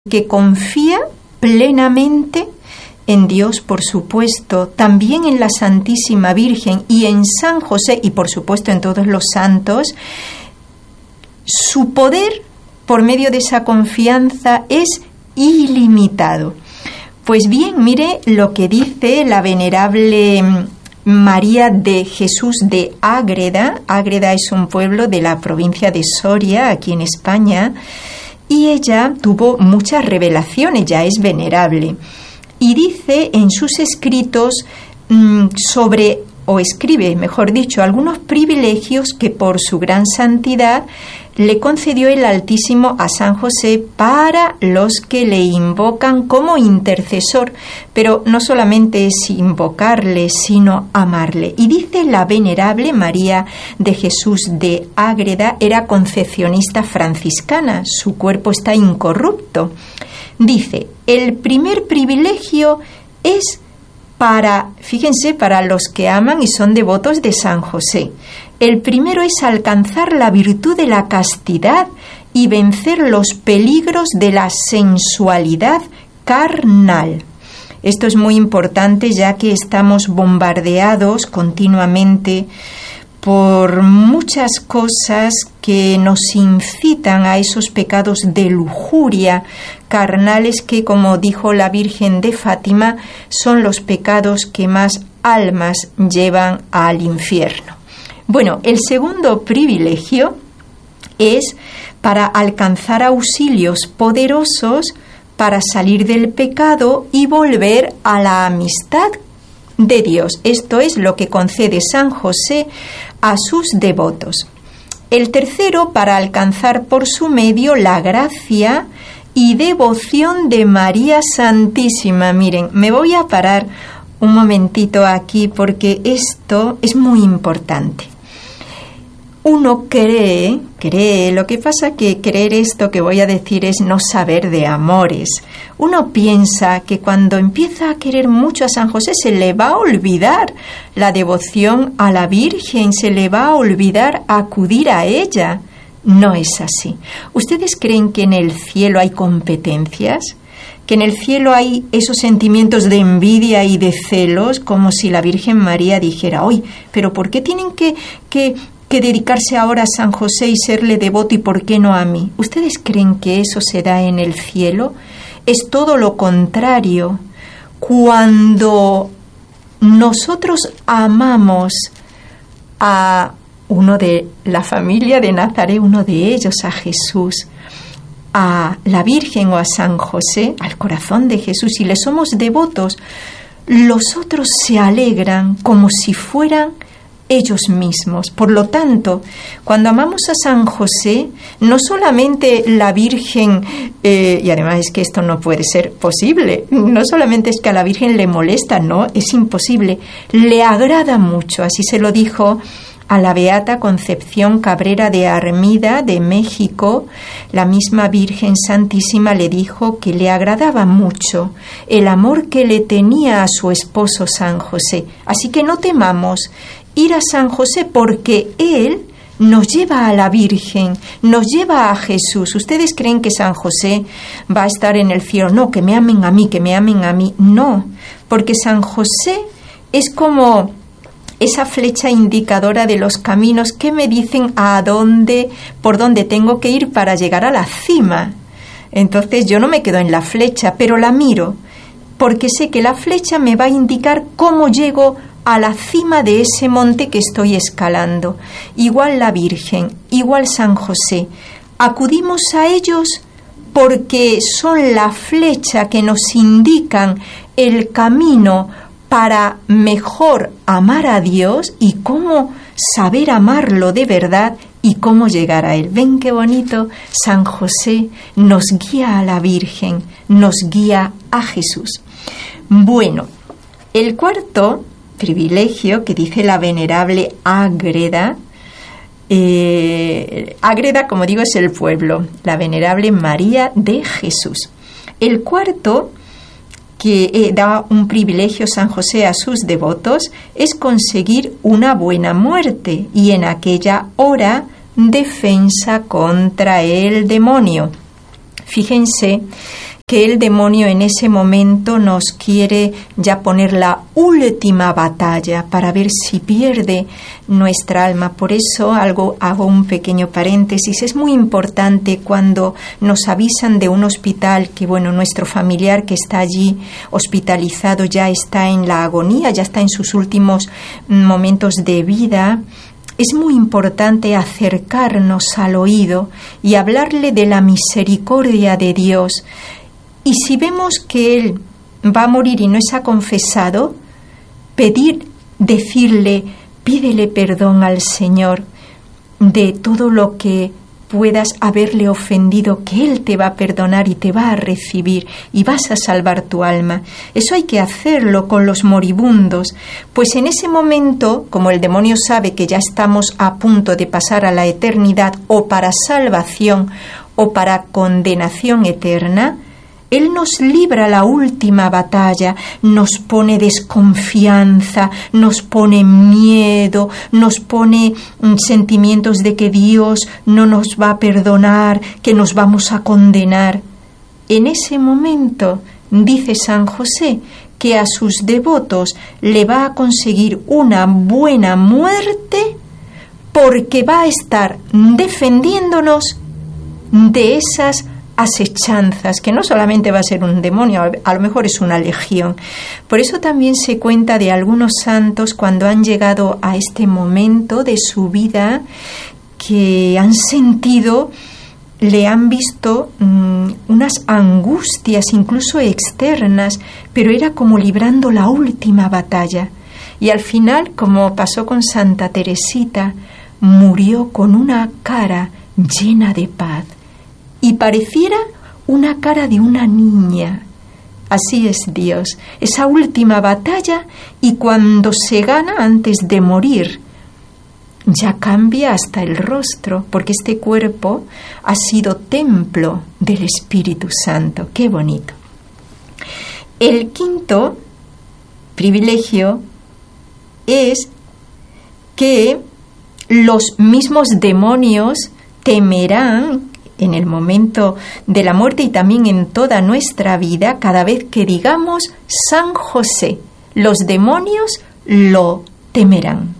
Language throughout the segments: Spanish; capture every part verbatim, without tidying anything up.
que confía plenamente en Dios, por supuesto, también en la Santísima Virgen y en San José y por supuesto en todos los santos, su poder por medio de esa confianza es ilimitado. Pues bien, mire lo que dice la venerable María de Jesús de Ágreda. Ágreda es un pueblo de la provincia de Soria, aquí en España, y ella tuvo muchas revelaciones, ya es venerable. Y dice en sus escritos mmm, sobre, o escribe, mejor dicho, algunos privilegios que por su gran santidad le concedió el Altísimo a San José para los que le invocan como intercesor, pero no solamente es invocarle, sino amarle. Y dice la venerable María de Jesús de Ágreda, era concepcionista franciscana, su cuerpo está incorrupto. Dice, el primer privilegio es para, fíjense, para los que aman y son devotos de San José. El primero es alcanzar la virtud de la castidad y vencer los peligros de la sensualidad carnal. Esto es muy importante ya que estamos bombardeados continuamente por muchas cosas que nos incitan a esos pecados de lujuria carnales que, como dijo la Virgen de Fátima, son los pecados que más almas llevan al infierno. Bueno, el segundo privilegio es para alcanzar auxilios poderosos para salir del pecado y volver a la amistad de Dios. Esto es lo que concede San José a sus devotos. El tercero, para alcanzar por su medio la gracia y devoción de María Santísima. Miren, me voy a parar un momentito aquí porque esto es muy importante. Uno cree, cree, lo que pasa que creer esto que voy a decir es no saber de amores. Uno piensa que cuando empieza a querer mucho a San José se le va a olvidar la devoción a la Virgen, se le va a olvidar acudir a ella. No es así. ¿Ustedes creen que en el cielo hay competencias? ¿Que en el cielo hay esos sentimientos de envidia y de celos? Como si la Virgen María dijera, ¡ay, pero por qué tienen que... que que dedicarse ahora a San José y serle devoto y por qué no a mí? ¿Ustedes creen que eso se da en el cielo? Es todo lo contrario. Cuando nosotros amamos a uno de la familia de Nazaret, uno de ellos, a Jesús, a la Virgen o a San José, al corazón de Jesús, y le somos devotos, los otros se alegran como si fueran ellos mismos. Por lo tanto, cuando amamos a San José, no solamente la Virgen, eh, y además es que esto no puede ser posible, no solamente es que a la Virgen le molesta, no, es imposible, le agrada mucho, así se lo dijo a la Beata Concepción Cabrera de Armida de México. La misma Virgen Santísima le dijo que le agradaba mucho el amor que le tenía a su esposo San José. Así que no temamos ir a San José porque Él nos lleva a la Virgen, nos lleva a Jesús. ¿Ustedes creen que San José va a estar en el cielo? No, que me amen a mí, que me amen a mí. No, porque San José es como esa flecha indicadora de los caminos que me dicen a dónde, por dónde tengo que ir para llegar a la cima. Entonces yo no me quedo en la flecha, pero la miro, porque sé que la flecha me va a indicar cómo llego a la cima de ese monte que estoy escalando. Igual la Virgen, igual San José. Acudimos a ellos porque son la flecha que nos indican el camino para mejor amar a Dios y cómo saber amarlo de verdad y cómo llegar a Él. ¿Ven qué bonito? San José nos guía a la Virgen, nos guía a Jesús. Bueno, el cuarto privilegio que dice la venerable Ágreda, eh, Ágreda, como digo, es el pueblo, la venerable María de Jesús. El cuarto que eh, da un privilegio San José a sus devotos es conseguir una buena muerte y en aquella hora defensa contra el demonio. Fíjense que el demonio en ese momento nos quiere ya poner la última batalla para ver si pierde nuestra alma. Por eso algo, hago un pequeño paréntesis. Es muy importante cuando nos avisan de un hospital que, bueno, nuestro familiar que está allí hospitalizado ya está en la agonía, ya está en sus últimos momentos de vida. Es muy importante acercarnos al oído y hablarle de la misericordia de Dios. Y si vemos que él va a morir y no se ha confesado, pedir, decirle, pídele perdón al Señor de todo lo que puedas haberle ofendido, que Él te va a perdonar y te va a recibir y vas a salvar tu alma. Eso hay que hacerlo con los moribundos, pues en ese momento, como el demonio sabe que ya estamos a punto de pasar a la eternidad o para salvación o para condenación eterna, Él nos libra la última batalla, nos pone desconfianza, nos pone miedo, nos pone mm, sentimientos de que Dios no nos va a perdonar, que nos vamos a condenar. En ese momento, dice San José, que a sus devotos le va a conseguir una buena muerte porque va a estar defendiéndonos de esas asechanzas, que no solamente va a ser un demonio, a lo mejor es una legión. Por eso también se cuenta de algunos santos cuando han llegado a este momento de su vida que han sentido, le han visto mmm, unas angustias incluso externas, pero era como librando la última batalla. Y al final, como pasó con Santa Teresita, murió con una cara llena de paz. Y pareciera una cara de una niña. Así es Dios, esa última batalla, y cuando se gana antes de morir, ya cambia hasta el rostro, porque este cuerpo ha sido templo del Espíritu Santo. ¡Qué bonito! El quinto privilegio es que los mismos demonios temerán en el momento de la muerte y también en toda nuestra vida, cada vez que digamos San José, los demonios lo temerán.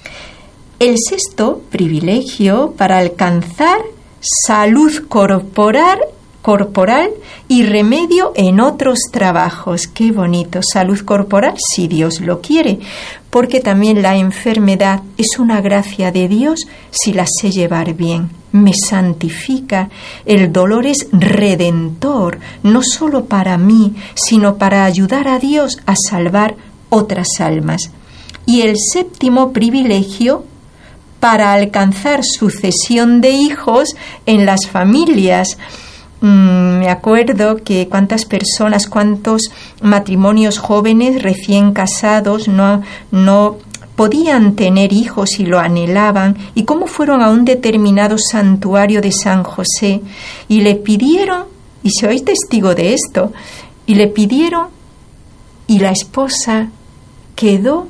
El sexto privilegio para alcanzar salud corporal, corporal y remedio en otros trabajos. Qué bonito, salud corporal si Dios lo quiere, porque también la enfermedad es una gracia de Dios si la sé llevar bien. Me santifica, el dolor es redentor, no solo para mí, sino para ayudar a Dios a salvar otras almas. Y el séptimo privilegio para alcanzar sucesión de hijos en las familias. Mm, me acuerdo que cuántas personas, cuántos matrimonios jóvenes recién casados no, no podían tener hijos y lo anhelaban, y cómo fueron a un determinado santuario de San José y le pidieron, y soy testigo de esto, y le pidieron, y la esposa quedó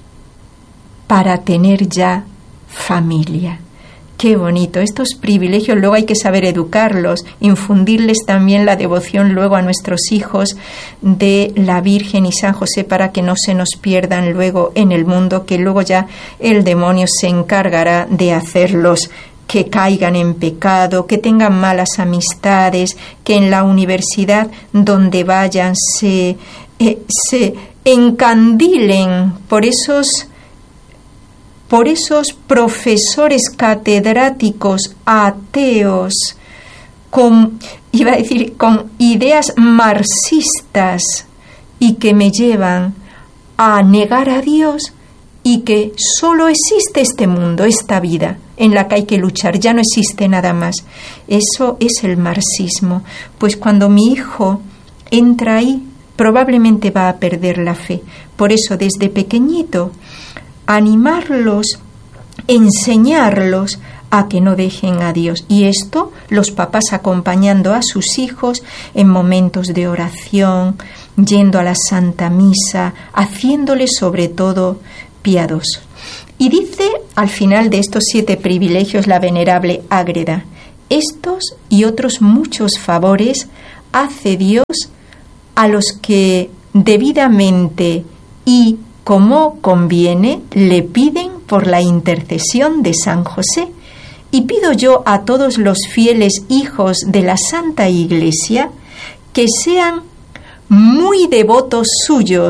para tener ya familia. Qué bonito, estos privilegios luego hay que saber educarlos, infundirles también la devoción luego a nuestros hijos de la Virgen y San José para que no se nos pierdan luego en el mundo, que luego ya el demonio se encargará de hacerlos que caigan en pecado, que tengan malas amistades, que en la universidad donde vayan se, eh, se encandilen por esos por esos profesores catedráticos ateos, con, iba a decir, con ideas marxistas y que me llevan a negar a Dios y que solo existe este mundo, esta vida en la que hay que luchar, ya no existe nada más. Eso es el marxismo. Pues cuando mi hijo entra ahí, probablemente va a perder la fe. Por eso, desde pequeñito, animarlos, enseñarlos a que no dejen a Dios. Y esto, los papás acompañando a sus hijos en momentos de oración, yendo a la Santa Misa, haciéndoles sobre todo piadosos. Y dice al final de estos siete privilegios la venerable Ágreda: estos y otros muchos favores hace Dios a los que debidamente y como conviene le piden por la intercesión de San José. Y pido yo a todos los fieles hijos de la Santa Iglesia que sean muy devotos suyos